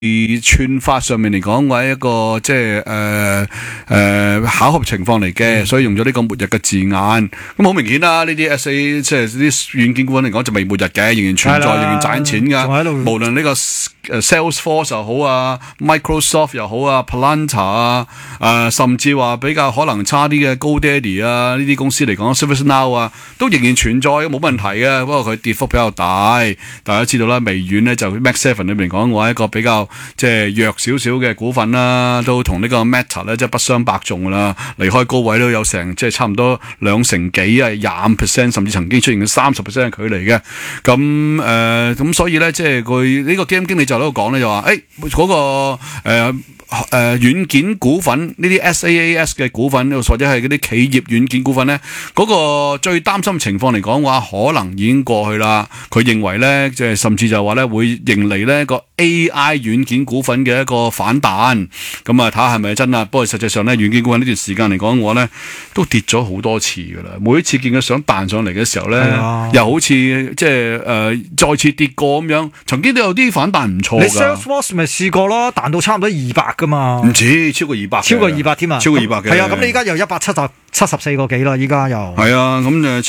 串法上面嚟講，或者一個即係巧合情況嚟嘅，所以用咗呢個末日嘅字眼。咁好明顯啦，呢啲 SA 即係啲軟件股份嚟講就未末日嘅，仍然存在，仍然賺緊錢㗎。無論呢個Salesforce 又好啊 ，Microsoft 又好啊 ，Palantir 啊，甚至話比較可能差啲嘅 GoDaddy 啊，呢啲公司嚟講 ，ServiceNow 啊，都仍然存在，冇問題嘅。不過佢跌幅比較大，大家知道啦，微軟咧就 Mac 7裏面講嘅話一個比較即係弱少少嘅股份啦，都同呢個 Meta 咧即係不相伯仲啦，離開高位都有成即係差唔多2成幾啊，25%，甚至曾經出現咗30%嘅距離嘅。咁所以咧即係佢呢個基金經理就喺度講咧，就話嗰個軟件股份呢啲 SaaS 嘅股份，或者係嗰啲企業軟件股份咧，嗰個最擔心情況嚟講嘅話，可能已經過去啦。佢認為咧，即係甚至就話咧會迎嚟呢個 AI 軟件股份嘅一個反彈。咁啊，睇下係咪真啊？不過實際上咧，軟件股份呢段時間嚟講嘅話咧，都跌咗好多次噶啦。每一次見佢想彈上嚟嘅時候咧，又好似即係再次跌過咁樣。曾經都有啲反彈唔錯㗎。 你 Salesforce 咪試過咯，彈到差唔多200㗎嘛？ 唔止，超過200， 超過200添啊！ 超過200嘅。 係啊，咁你而家又174個幾啦，依家又係啊，咁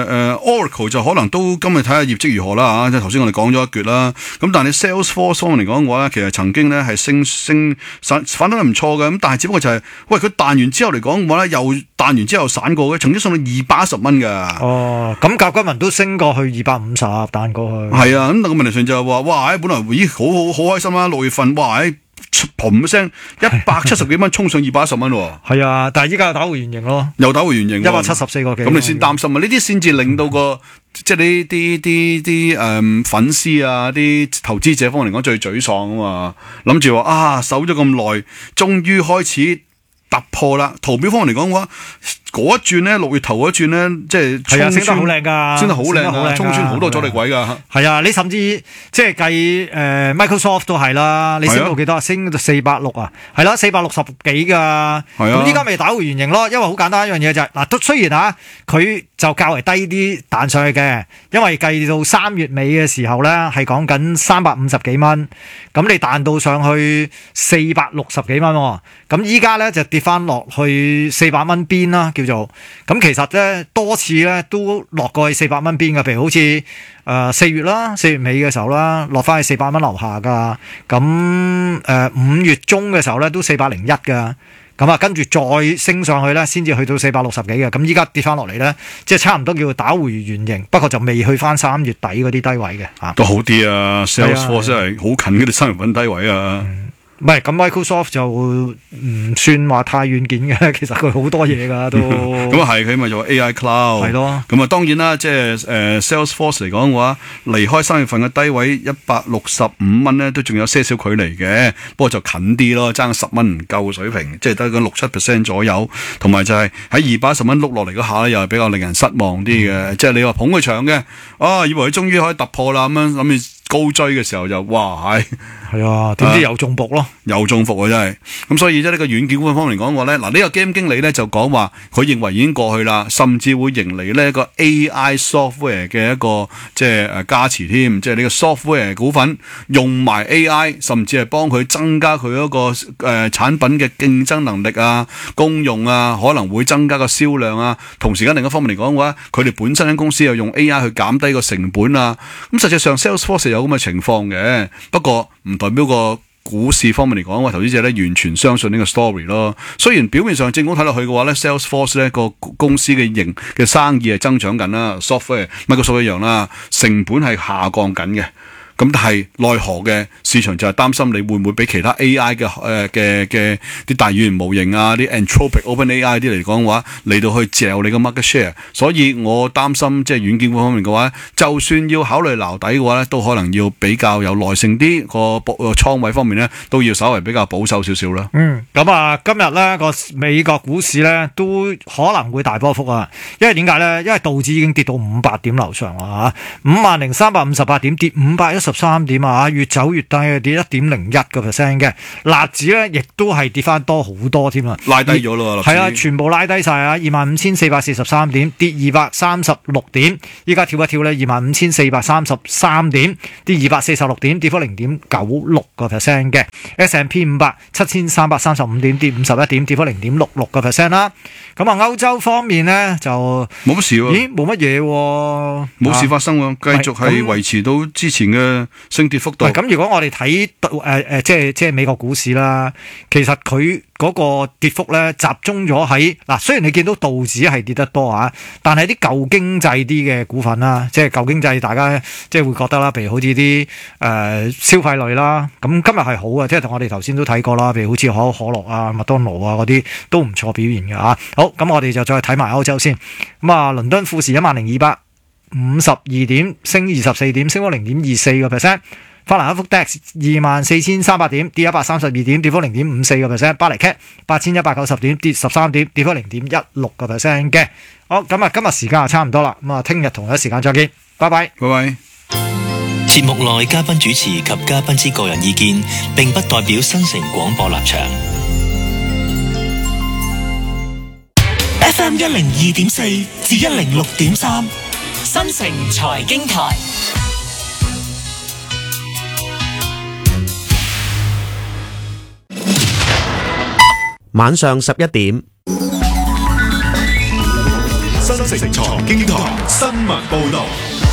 Oracle 就可能都今日睇下業績如何啦嚇，即係頭先我哋講咗一橛啦。咁但係你 Salesforce 方面嚟講嘅話咧，其實曾經咧係升反彈得唔錯嘅，咁但係只不過就係喂佢彈完之後嚟講嘅話咧，又彈完之後散過嘅，曾經上到210蚊㗎。 哦，咁甲骨文都升過去250彈過去。 係啊，咁但係個問題上就係話，哇！本來好開心啦，6月份哇！嘭一聲170幾蚊衝上210蚊喎。 係啊，但係依家又打回原形咯， 又打回原形 174個幾。 咁你先擔心啊！呢啲先至令到個即係呢啲粉絲啊、啲投資者方面嚟講最沮喪啊嘛，諗住話啊守咗咁耐，終於開始突破啦！圖表方面嚟講嘅話，嗰一轉咧6月頭嗰一轉咧，即係升得好靚㗎， 升得好靚啊，衝穿好多阻力位㗎。 係啊，你甚至即係計Microsoft 都係啦，你升到幾多啊？升到460啊，係啦，460幾㗎。咁依家咪打回原形咯，因為好簡單一樣嘢就係嗱，都雖然佢就較為低啲彈上去嘅，因為計到3月尾嘅時候咧係講緊350幾蚊，咁你彈到上去460幾蚊喎，咁依家咧就跌翻落去400蚊邊啦。叫做咁，其實咧多次咧都落過去400蚊邊嘅，譬如好似4月啦，4月尾嘅時候啦，落翻去400蚊樓下噶。咁5月中嘅時候咧都401噶。咁啊，跟住再升上去咧，先至去到460幾嘅。咁依家跌翻落嚟咧，即係差唔多叫打回原形，不過就未去翻3月底嗰啲低位嘅嚇。 都好啲啊 ，Salesforce 真係好近嗰啲新品低位啊。 唔係咁 Microsoft 就唔算話太軟件嘅，其實佢好多嘢㗎都。 咁啊係，佢咪做 AI Cloud。係咯。咁啊當然啦，即係Salesforce 嚟講嘅話，離開3月份嘅低位165蚊咧，都仲有些少距離嘅。不過就近啲咯，爭10蚊唔夠水平，即係得個6-7% 左右。同埋就係喺210蚊碌落嚟嗰下咧，又係比較令人失望啲嘅。即係你話捧佢場嘅，以為佢終於可以突破啦，咁樣諗住高追嘅時候就哇係啊，點知又中伏咯， 又中伏啊真係。咁所以即係呢個軟件股方面嚟講嘅話咧，嗱呢個基金經理咧就講話，佢認為已經過去啦，甚至會迎嚟呢一個 AI software 嘅一個即係加持添，即係呢個 software 股份用埋 AI，甚至係幫佢增加佢嗰個產品嘅競爭能力啊、功用啊，可能會增加個銷量啊。同時間另一方面嚟講嘅話，佢哋本身間公司又用 AI 去減低個成本啊。咁實際上 Salesforce 有咁嘅情況嘅，不過唔代表個股市方面嚟講，投資者咧完全相信呢個 story 咯。雖然表面上正股睇落去嘅話咧 ，Salesforce 咧個公司嘅生意係增長緊啦 ，software Microsoft 一樣啦，成本係下降緊嘅。咁但係奈何嘅市場就係擔心你會唔會俾其他 AI 嘅啲大語言模型啊，啲 Anthropic、OpenAI 啲嚟講嘅話，嚟到去嚼你個 market share。所以我擔心即係軟件股方面嘅話，就算要考慮撈底嘅話咧，都可能要比較有耐性啲，個倉位方面咧都要稍微比較保守少少啦。 咁啊，今日咧個美國股市咧都可能會大波幅啊，因為點解咧？因為道指已經跌到500點樓上啦嚇，50,358點跌510 93點啊，越走越低，跌 1.01% 嘅。納指咧亦都係跌翻多好多添啊， 拉低咗咯， 係啊，全部拉低晒啊，25,443點，跌236點，依家跳一跳咧25,433點，跌246點，跌幅 0.96% 嘅。S&P 500 7,335點，跌51點，跌幅 0.66% 啦。咁啊，歐洲方面咧就冇乜事喎， 咦，冇乜嘢喎， 冇事發生喎，繼續係維持到之前嘅升跌幅度。 咁如果我哋睇即係美國股市啦，其實佢嗰個跌幅咧集中咗喺嗱，雖然你見到道指係跌得多啊，但係啲舊經濟啲嘅股份啦，即係舊經濟，大家即係會覺得啦，譬如好似啲消費類啦，咁今日係好嘅，即係同我哋頭先都睇過啦，譬如好似可樂啊、麥當勞啊嗰啲都唔錯表現嘅嚇。好，咁我哋就再睇埋歐洲先。咁啊，倫敦富時10,252點，升24點，升幅 0.24%。法蘭克福 DAX 24,300點，跌132點，跌幅 0.54%。巴黎 CAC 8,190點，跌13點，跌幅 0.16% 嘅。好，咁啊，今日時間就差唔多啦。咁啊，聽日同一時間再見，拜拜。 拜拜。 節目內嘉賓主持及嘉賓之個人意見，並不代表新城廣播立場。FM 102.4至106.3，新城財經台。 晚上11點， 新城財經台新聞報道。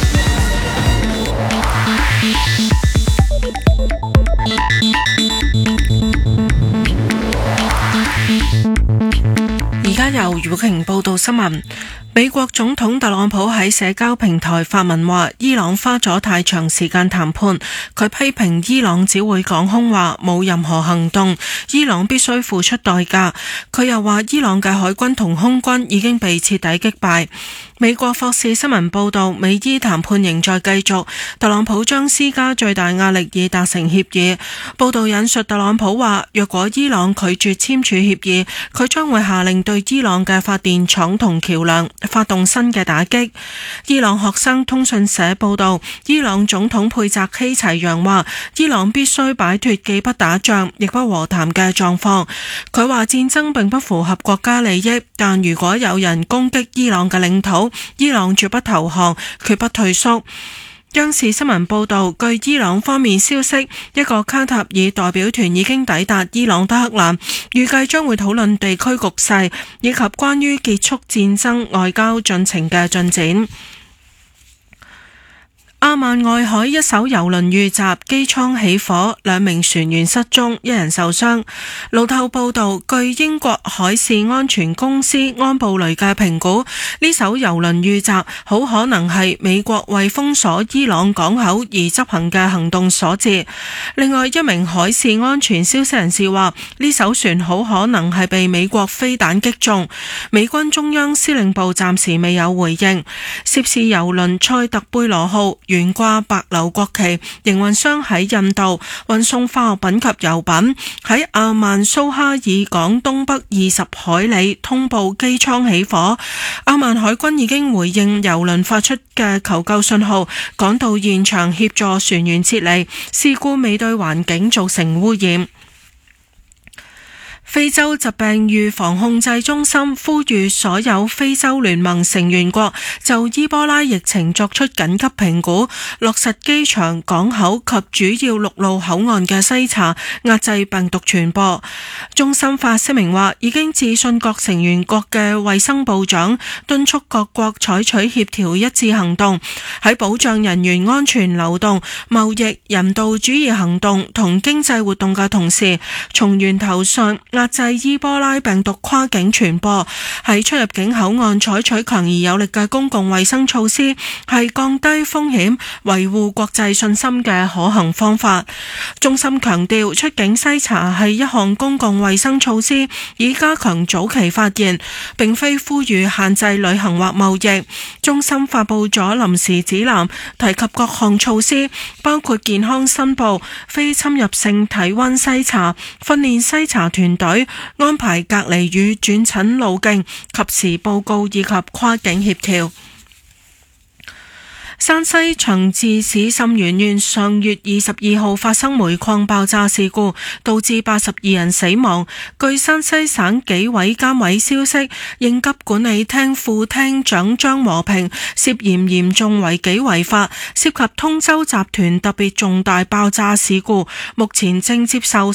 而家由余寶瓊報道新聞。美國總統特朗普喺社交平台發文話，伊朗花咗太長時間談判。佢批評伊朗只會講空話，冇任何行動，伊朗必須付出代價。佢又話，伊朗嘅海軍同空軍已經被徹底擊敗。美國霍士新聞報道，美伊談判仍在繼續，特朗普將施加最大壓力以達成協議。報道引述特朗普話，若果伊朗拒絕簽署協議，佢將會下令對伊朗嘅發電廠同橋梁發動新嘅打擊。伊朗學生通訊社報道，伊朗總統佩澤希齊揚話，伊朗必須擺脫既不打仗亦不和談嘅狀況。佢話戰爭並不符合國家利益，但如果有人攻擊伊朗嘅領土，伊朗絕不投降，決不退縮。央視新聞報道，據伊朗方面消息，一個卡塔爾代表團已經抵達伊朗德黑蘭，預計將會討論地區局勢以及關於結束戰爭外交進程嘅進展。阿曼外海一艘郵輪遇襲，機艙起火，2名船員失蹤，1人受傷。路透報道，據英國海事安全公司安布雷嘅評估，呢艘郵輪遇襲好可能係美國為封鎖伊朗港口而執行嘅行動所致。另外一名海事安全消息人士話，呢艘船好可能係被美國飛彈擊中。美軍中央司令部暫時未有回應。涉事郵輪塞特貝羅號懸掛白鎏國旗，營運商喺印度，運送化學品及油品，喺阿曼蘇哈爾港東北20海里通報機艙起火。阿曼海軍已經回應郵輪發出嘅求救信號，趕到現場協助船員撤離，事故未對環境造成污染。非洲疾病預防控制中心呼籲所有非洲聯盟成員國就伊波拉疫情作出緊急評估，落實機場、港口及主要陸路口岸嘅篩查，壓制病毒傳播。中心發聲明話，已經致信各成員國嘅衛生部長，敦促各國採取協調一致行動，喺保障人員安全流動、貿易、人道主義行動同經濟活動嘅同時，從源頭上壓制伊波拉病毒跨境傳播，喺出入境口岸採取強而有力嘅公共衛生措施，係降低風險、維護國際信心嘅可行方法。中心強調，出境篩查係一項公共衛生措施，以加強早期發現，並非呼籲限制旅行或貿易。中心發布咗臨時指南，提及各項措施，包括健康申報、非侵入性體溫篩查、訓練篩查團隊、安排隔離與轉診路徑、及時報告以及跨境協調。 山西長治市沁源縣上月22號發生煤礦爆炸事故，導致82人死亡。據山西省紀委監委消息，應急管理廳副廳長張和平涉嫌嚴重違紀違法，涉及通州集團特別重大爆炸事故，目前正接受